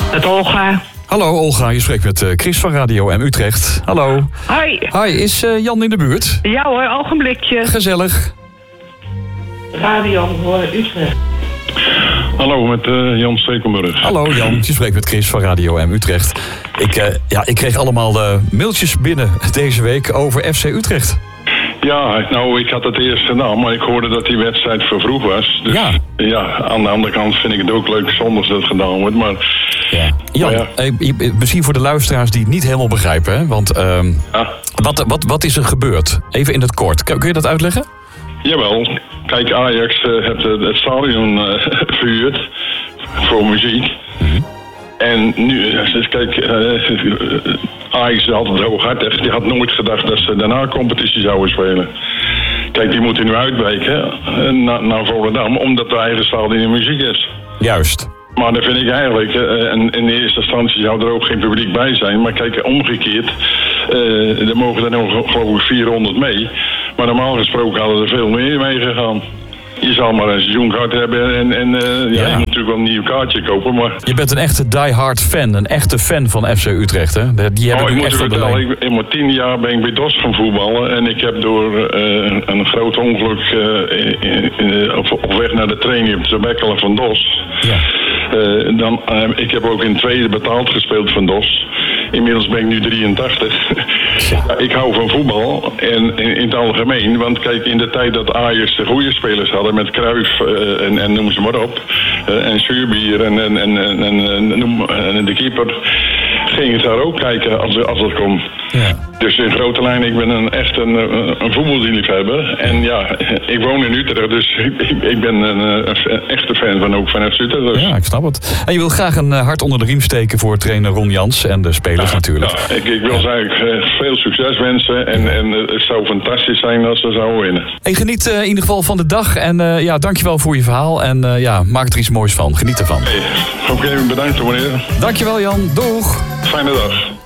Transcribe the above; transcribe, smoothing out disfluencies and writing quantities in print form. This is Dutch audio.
Met Olga. Hallo Olga, je spreekt met Chris van Radio M Utrecht. Hallo. Hoi. Hi, is Jan in de buurt? Ja hoor, ogenblikje. Gezellig. Radio hoor, Utrecht. Hallo, met Jan Stekelburg. Hallo Jan, je spreekt met Chris van Radio M Utrecht. Ik kreeg allemaal mailtjes binnen deze week over FC Utrecht. Ja, nou, ik had het eerst gedaan, maar ik hoorde dat die wedstrijd vervroegd was. Dus ja, aan de andere kant vind ik het ook leuk zondags dat het gedaan wordt, maar... Ja. Jan, misschien voor de luisteraars die het niet helemaal begrijpen, hè? Want wat is er gebeurd? Even in het kort. Kun je dat uitleggen? Jawel. Kijk, Ajax heeft het stadion verhuurd voor muziek. Mm-hmm. En nu, kijk, Ajax is altijd hooghartig. Die had nooit gedacht dat ze daarna competitie zouden spelen. Kijk, die moeten nu uitbreken naar Volendam, omdat de eigen stadion muziek is. Juist. Maar dan vind ik eigenlijk, in de eerste instantie zou er ook geen publiek bij zijn. Maar kijk, omgekeerd, er mogen er nog geloof ik 400 mee. Maar normaal gesproken hadden er veel meer mee gegaan. Je zal maar een seizoenkaart hebben en je moet natuurlijk wel een nieuw kaartje kopen. Maar... Je bent een echte die-hard fan, een echte fan van FC Utrecht, hè? Die hebben ik moet vertellen, in mijn 10 jaar ben ik bij DOS gaan voetballen. En ik heb door een groot ongeluk op weg naar de training op de Bekkelen van DOS. Ja. Ik heb ook in het tweede betaald gespeeld van DOS. Inmiddels ben ik nu 83. Ja, ik hou van voetbal en in het algemeen. Want kijk, in de tijd dat Ajax de goede spelers hadden met Cruijff en noem ze maar op. En Zuurbier en de keeper. Ging ik daar ook kijken als het kon. Ja. Dus in grote lijn, ik ben echt een voetballiefhebber. En ja, ik woon in Utrecht, dus ik ben een echte fan van FC Utrecht. Dus. Ja, ik snap het. En je wil graag een hart onder de riem steken voor trainer Ron Jans en de spelers natuurlijk. Ja, ik wil ze eigenlijk veel succes wensen. En het zou fantastisch zijn als ze zouden winnen. En geniet in ieder geval van de dag. En dankjewel voor je verhaal. En maak er iets moois van. Geniet ervan. Oké, bedankt meneer. Dankjewel Jan. Doeg. Fijne dag.